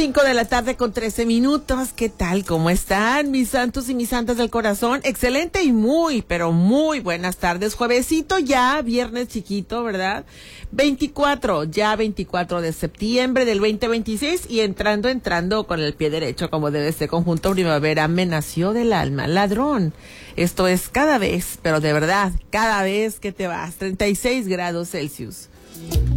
5 de la tarde con 13 minutos. ¿Qué tal? ¿Cómo están mis santos y mis santas del corazón? Excelente y muy, pero muy buenas tardes. Juevesito ya, viernes chiquito, ¿verdad? 24 de septiembre del 2026 y entrando con el pie derecho como debe ser. Conjunto primavera, me nació del alma, ladrón. Esto es cada vez, pero de verdad, cada vez que te vas, 36 grados Celsius.